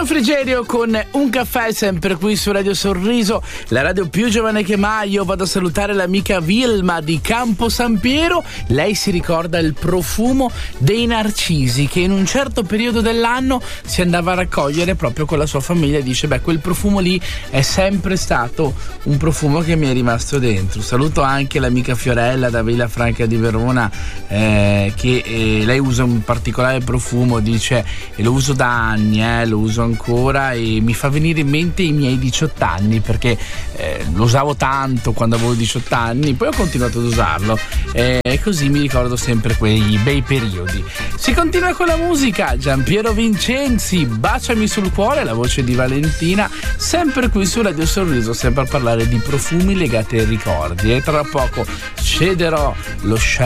Gian Frigerio con Un caffè, sempre qui su Radio Sorriso, la radio più giovane che mai. Io vado a salutare l'amica Vilma di Campo San Piero. Lei si ricorda il profumo dei narcisi che in un certo periodo dell'anno si andava a raccogliere proprio con la sua famiglia, e dice: beh, quel profumo lì è sempre stato un profumo che mi è rimasto dentro. Saluto anche l'amica Fiorella da Villafranca di Verona, che lei usa un particolare profumo, dice, e lo uso da anni, lo uso ancora e mi fa venire in mente i miei 18 anni, perché lo usavo tanto quando avevo 18 anni, poi ho continuato ad usarlo, e così mi ricordo sempre quei bei periodi. Si continua con la musica. Giampiero Vincenzi, Baciami sul cuore, la voce di Valentina, sempre qui su Radio Sorriso, sempre a parlare di profumi legati ai ricordi, e tra poco cederò lo